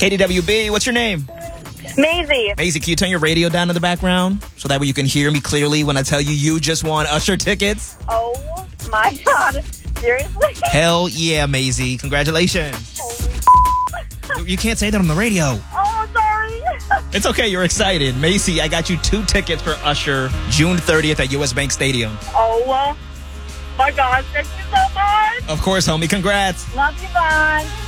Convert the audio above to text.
KDWB, what's your name? Maisie. Maisie, can you turn your radio down in the background so that way you can hear me clearly when I tell you you just won Usher tickets? Oh my God. Seriously? Hell yeah, Maisie. Congratulations. You can't say that on the radio. Oh, sorry. It's okay. You're excited. Macy, I got you 2 tickets for Usher June 30th at US Bank Stadium. Oh my God. Thank you so much. Of course, homie. Congrats. Love you, bye.